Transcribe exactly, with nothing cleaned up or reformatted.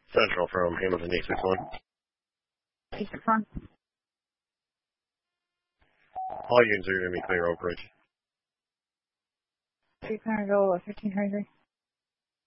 Central from Hamilton eight six one. eight six one. All units are going to be clear, Oak Ridge. Three Panargo, fifteen twenty-three.